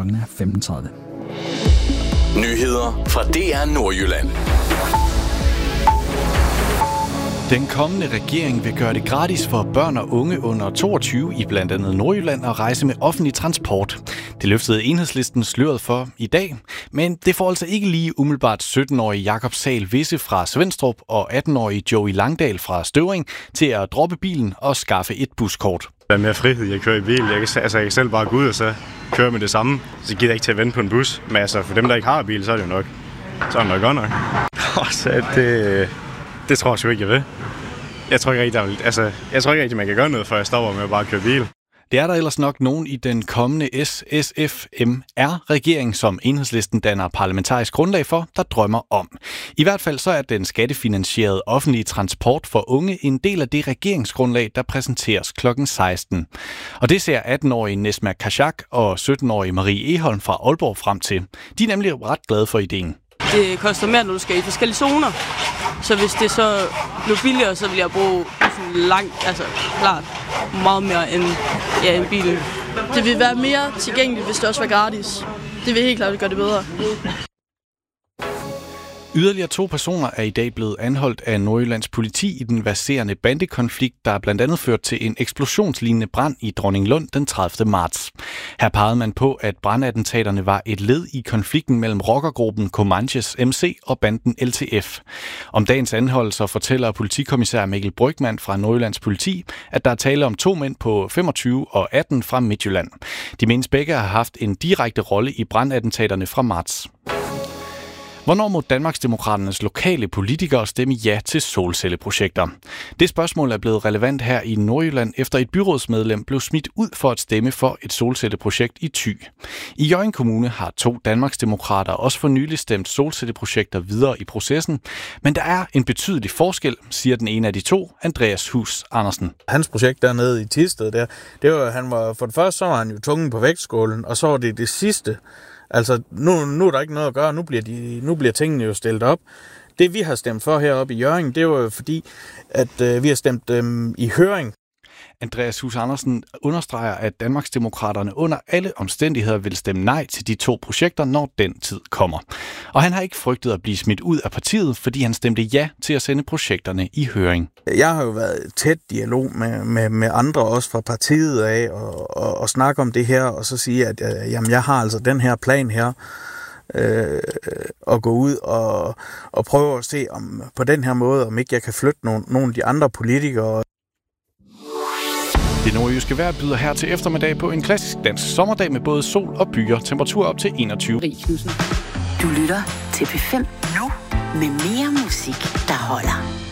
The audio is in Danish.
Klokken er 15.30. Nyheder fra DR Nordjylland. Den kommende regering vil gøre det gratis for børn og unge under 22 i blandt andet Nordjylland at rejse med offentlig transport. Det løftede Enhedslisten sløret for i dag, men det får altså ikke lige umiddelbart 17-årige Jakob Sahl Visse fra Svenstrup og 18-årige Joey Langdal fra Støvring til at droppe bilen og skaffe et buskort. Der er mere frihed i at køre i bil. Jeg kan selv bare gå ud og så køre med det samme. Så gider jeg ikke til at vente på en bus. Men altså, for dem, der ikke har bil, så er det jo nok. Så er det nok godt nok. Så det tror jeg sgu ikke, jeg vil. Jeg tror ikke rigtig, man kan gøre noget, før jeg stopper med at bare køre bil. Det er der ellers nok nogen i den kommende SSFMR-regering, som Enhedslisten danner parlamentarisk grundlag for, der drømmer om. I hvert fald så er den skattefinansierede offentlige transport for unge en del af det regeringsgrundlag, der præsenteres kl. 16. Og det ser 18-årige Nesma Kashak og 17-årige Marie Eholm fra Aalborg frem til. De er nemlig ret glade for ideen. Det koster mere, når du skal i forskellige zoner. Så hvis det så bliver billigere, så vil jeg bruge langt, klart meget mere end bilen. Det vil være mere tilgængeligt, hvis det også var gratis. Det vil helt klart gøre det bedre. Yderligere 2 personer er i dag blevet anholdt af Nordjyllands politi i den verserende bandekonflikt, der blandt andet ført til en eksplosionslignende brand i Dronninglund den 30. marts. Her pegede man på, at brandattentaterne var et led i konflikten mellem rockergruppen Comanches MC og banden LTF. Om dagens anholdelser fortæller politikommissær Mikkel Brygmann fra Nordjyllands politi, at der er tale om 2 mænd på 25 og 18 fra Midtjylland. De menes begge har haft en direkte rolle i brandattentaterne fra marts. Hvornår må Danmarksdemokraternes lokale politikere stemme ja til solcelleprojekter? Det spørgsmål er blevet relevant her i Nordjylland, efter et byrådsmedlem blev smidt ud for at stemme for et solcelleprojekt i Thy. I Hjørring Kommune har 2 Danmarksdemokrater også for nylig stemt solcelleprojekter videre i processen, men der er en betydelig forskel, siger den ene af de 2, Andreas Hus Andersen. Hans projekt dernede i Thisted, det var, for det første så var han jo tungen på vægtskålen, og så var det sidste. Altså, nu er der ikke noget at gøre, nu bliver tingene jo stillet op. Det, vi har stemt for heroppe i Hjørring, det var jo fordi, at vi har stemt i høring. Andreas Hus Andersen understreger, at Danmarksdemokraterne under alle omstændigheder vil stemme nej til de 2 projekter, når den tid kommer. Og han har ikke frygtet at blive smidt ud af partiet, fordi han stemte ja til at sende projekterne i høring. Jeg har jo været i tæt dialog med andre også fra partiet af og snakke om det her, og så sige, at jeg har altså den her plan her, og gå ud og prøve at se om på den her måde, om ikke jeg kan flytte nogle af de andre politikere. Det nordjyske vejr byder her til eftermiddag på en klassisk dansk sommerdag med både sol og byer, temperatur op til 21. Du lytter til P5 nu med mere musik, der holder.